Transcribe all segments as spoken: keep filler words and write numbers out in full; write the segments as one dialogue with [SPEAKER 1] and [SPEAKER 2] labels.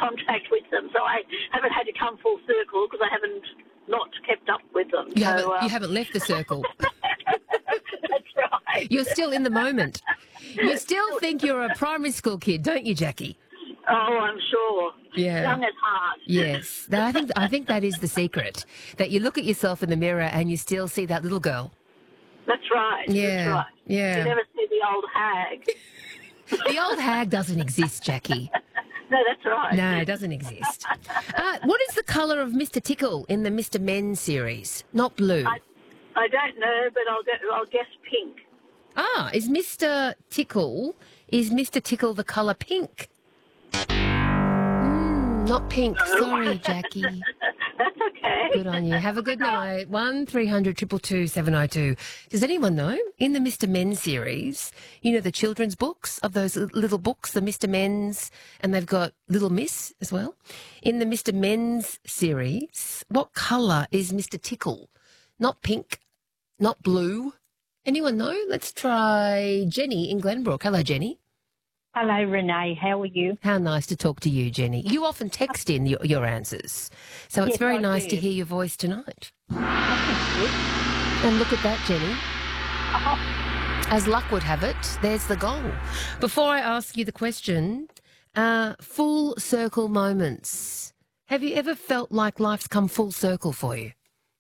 [SPEAKER 1] contact with them, so I haven't had to come full circle because I haven't not kept up with them.
[SPEAKER 2] You,
[SPEAKER 1] so,
[SPEAKER 2] haven't,
[SPEAKER 1] uh,
[SPEAKER 2] you haven't left the circle.
[SPEAKER 1] That's right.
[SPEAKER 2] You're still in the moment. You still think you're a primary school kid, don't you, Jackie?
[SPEAKER 1] Oh, I'm sure.
[SPEAKER 2] Yeah.
[SPEAKER 1] Young at heart.
[SPEAKER 2] Yes. Now, I think I think that is the secret, that you look at yourself in the mirror and you still see that little girl.
[SPEAKER 1] That's right.
[SPEAKER 2] Yeah.
[SPEAKER 1] That's right.
[SPEAKER 2] Yeah.
[SPEAKER 1] You never see the old hag.
[SPEAKER 2] The old hag doesn't exist, Jackie.
[SPEAKER 1] No, that's right.
[SPEAKER 2] No, it doesn't exist. Uh, what is the colour of Mister Tickle in the Mister Men series? Not blue.
[SPEAKER 1] I, I don't know, but I'll, get, I'll guess pink.
[SPEAKER 2] Ah, is Mister Tickle, is Mister Tickle the colour pink? Mm, not pink.
[SPEAKER 1] No.
[SPEAKER 2] Sorry, Jackie.
[SPEAKER 1] That's okay.
[SPEAKER 2] Good on you. Have a good night. One three hundred two two two seven oh two. Does anyone know, in the Mister Men series, you know the children's books, of those little books, the Mister Men's, and they've got Little Miss as well. In the Mister Men's series, what colour is Mister Tickle? Not pink, not blue. Anyone know? Let's try Jenny in Glenbrook. Hello, Jenny.
[SPEAKER 3] Hello, Renee. How are you?
[SPEAKER 2] How nice to talk to you, Jenny. You often text in your, your answers, so it's
[SPEAKER 3] Yes,
[SPEAKER 2] very
[SPEAKER 3] I
[SPEAKER 2] nice
[SPEAKER 3] do.
[SPEAKER 2] to hear your voice tonight.
[SPEAKER 3] Oh,
[SPEAKER 2] And look at that, Jenny. As luck would have it, there's the gong. Before I ask you the question, uh, full circle moments. Have you ever felt like life's come full circle for you?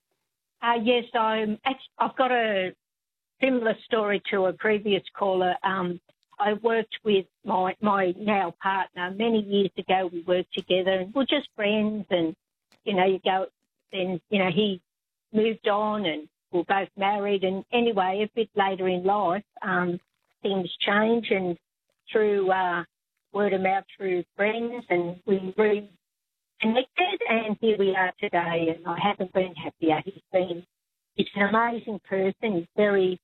[SPEAKER 3] Uh, yes, I'm. act- I've got a similar story to a previous caller. Um, I worked with my my now partner many years ago. We worked together, and we're just friends. And you know, you go. Then you know, he moved on, and we're both married. And anyway, a bit later in life, um, things change, and through uh, word of mouth, through friends, and we reconnected, and here we are today. And I haven't been happier. He's been. He's an amazing person. He's very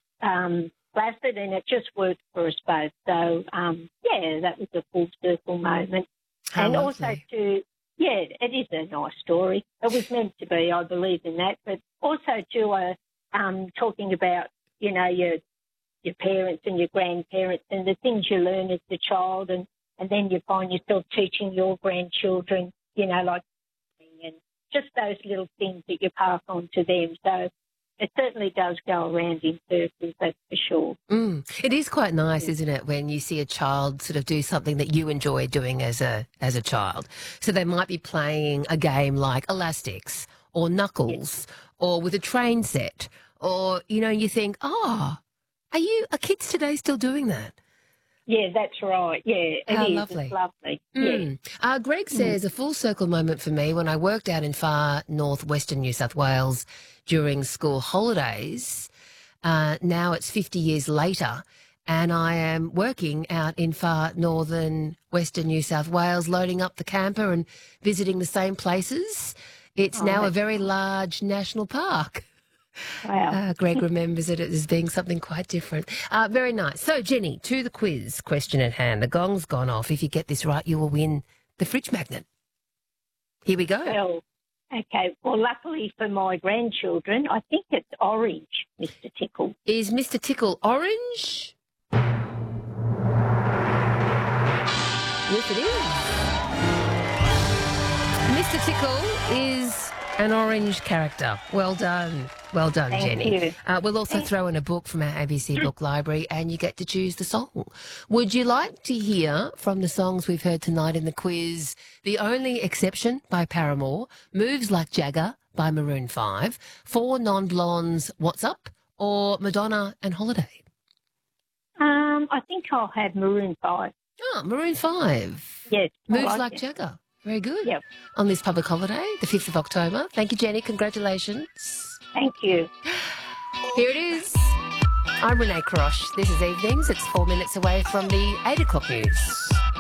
[SPEAKER 3] um, placid, and it just worked for us both. So, um, yeah, that was a full circle moment.
[SPEAKER 2] How
[SPEAKER 3] and
[SPEAKER 2] lovely.
[SPEAKER 3] also to, yeah, it is a nice story. It was meant to be, I believe in that. But also to uh, um, talking about, you know, your your parents and your grandparents and the things you learn as a child, and, and then you find yourself teaching your grandchildren, you know, like, and just those little things that you pass on to them. So it certainly does go around in circles, that's for sure.
[SPEAKER 2] Mm. It is quite nice, isn't it, when you see a child sort of do something that you enjoy doing as a as a child. So they might be playing a game like Elastics or Knuckles, yes, or with a train set, or, you know, you think, oh, are you, are kids today still doing that?
[SPEAKER 3] Yeah, that's right. Yeah, it
[SPEAKER 2] How
[SPEAKER 3] is.
[SPEAKER 2] lovely.
[SPEAKER 3] It's lovely.
[SPEAKER 2] Mm.
[SPEAKER 3] Yeah.
[SPEAKER 2] Uh, Greg says, mm. a full circle moment for me when I worked out in far northwestern New South Wales during school holidays. Uh, now it's fifty years later, and I am working out in far northern western New South Wales, loading up the camper and visiting the same places. It's
[SPEAKER 3] Oh,
[SPEAKER 2] now a
[SPEAKER 3] that's
[SPEAKER 2] very large national park.
[SPEAKER 3] Wow.
[SPEAKER 2] Uh, Greg remembers it as being something quite different. Uh, very nice. So, Jenny, to the quiz question at hand. The gong's gone off. If you get this right, you will win the fridge magnet. Here we go.
[SPEAKER 3] Well, okay. Well, luckily for my grandchildren, I think it's orange, Mister Tickle.
[SPEAKER 2] Is Mister Tickle orange? Yes, it is. Mister Tickle is an orange character. Well done. Well done,
[SPEAKER 3] Thank
[SPEAKER 2] Jenny.
[SPEAKER 3] you.
[SPEAKER 2] Uh, we'll also
[SPEAKER 3] Thank
[SPEAKER 2] throw in a book from our A B C book library, and you get to choose the song. Would you like to hear from the songs we've heard tonight in the quiz? The Only Exception by Paramore, Moves Like Jagger by Maroon five, Four Non-Blondes, What's Up, or Madonna and Holiday?
[SPEAKER 3] Um, I think I'll have Maroon five.
[SPEAKER 2] Oh, Maroon five.
[SPEAKER 3] Yes. I
[SPEAKER 2] Moves
[SPEAKER 3] like
[SPEAKER 2] Like
[SPEAKER 3] it.
[SPEAKER 2] Jagger. Very good.
[SPEAKER 3] Yep.
[SPEAKER 2] On this public holiday, the fifth of October. Thank you, Jenny. Congratulations.
[SPEAKER 3] Thank you.
[SPEAKER 2] Here it is. I'm Renee Crosh. This is Evenings. It's four minutes away from the eight o'clock news.